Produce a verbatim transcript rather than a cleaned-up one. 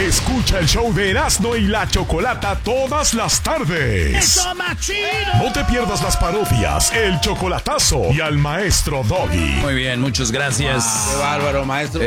Escucha el show de Erasmo y la Chocolata todas las tardes. ¡Eso más chido! No te pierdas las parodias, el chocolatazo y al maestro Doggy. Muy bien, muchas gracias. Qué bárbaro, maestro.